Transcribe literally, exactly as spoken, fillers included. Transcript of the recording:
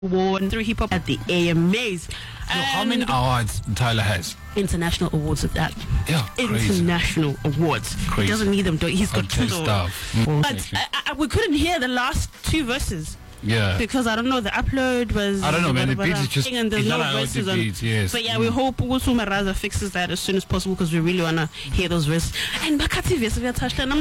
won three hip hop at the A M As. So how many awards Tyler has? International awards at that. Yeah, crazy. International awards. Crazy. He doesn't need them. He's got two though. stuff. But I, I, we couldn't hear the last two verses. Yeah. Because I don't know, the upload was... I don't know, man. The beat is just... And there's it's no not verses the on. beat, yes. But yeah, we hope Ugusu Maraza fixes that as soon as possible because we really want to hear those verses. And Bakati Vesivia touched